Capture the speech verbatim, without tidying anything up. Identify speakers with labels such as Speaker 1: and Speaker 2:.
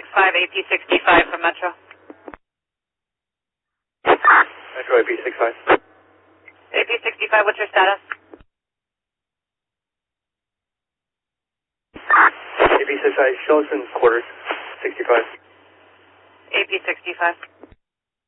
Speaker 1: five, A P sixty-five from Metro.
Speaker 2: Metro A P sixty-five.
Speaker 1: A P sixty-five, what's your status?
Speaker 2: A P sixty-five, shows in quarters, sixty-five.
Speaker 1: A P sixty-five.